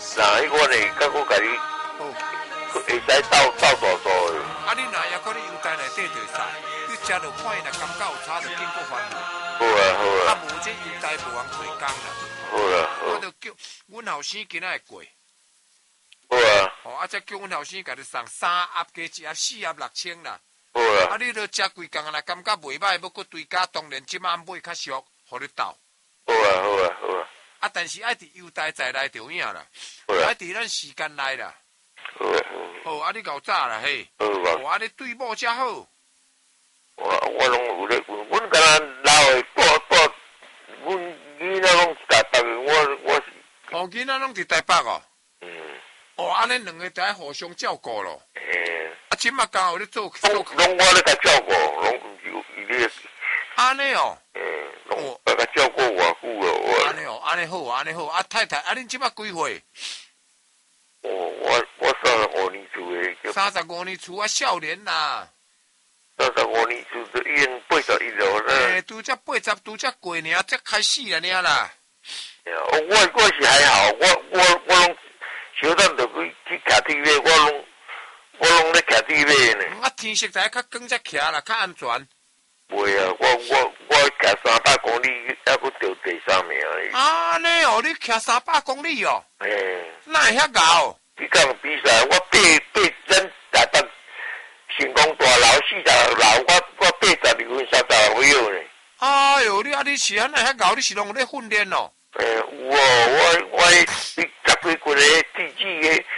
那我呢，甲我甲你，会使斗大做的。 啊，你若也讲你邮袋内底就会使，你食着歹啦，感觉有差就经过烦恼。 好啊好啊。 啊，无这邮袋无人做工啦。 好啦好。 我就叫阮后生今仔会过。 好啊。 哦，啊，再叫阮后生甲你送3盒加1盒4盒6000啦。 好啊。 啊，你都食规工啦，感觉袂歹，要搁追加，当然即晚买较俗，互你斗。 好啊好啊好啊。 啊，但是爱伫邮袋在内就影啦，爱伫咱时间内啦。 好啊好。哦，啊，你搞早啦嘿。 好啊。 哦，啊，你对某才好。 我拢有咧，阮敢若老诶，阮囡仔拢台北诶，我是。 哦，囡仔拢伫台北哦。 嗯。 哦，安尼两个就爱互相照顾咯。啊，即马刚好咧做。 拢我咧甲照顾，拢有伊咧。 安尼哦。 拢甲照顾偌久咯，我。 安尼哦，安尼好，安尼好。啊，太太，啊，恁即马几岁？ 我35年厝诶。 35年厝啊，少年啦。 35年厝都已经81了啦。 拄则80，拄则过尔，则开始了尔啦。 我是还好，我拢小等就去徛地马，我拢咧徛地马呢。 啊，天色在较光则徛啦，较安全。 袂啊，我徛300公里，还佫着第3名咧。 安尼哦，你徛300公里哦。哪会遐高？ 你讲比赛，我爬咱台北成功大楼40楼，我82分36秒呢。 哎哟，你是安尼遐高，你是拢咧训练哦？ 有哦，我10几几个地质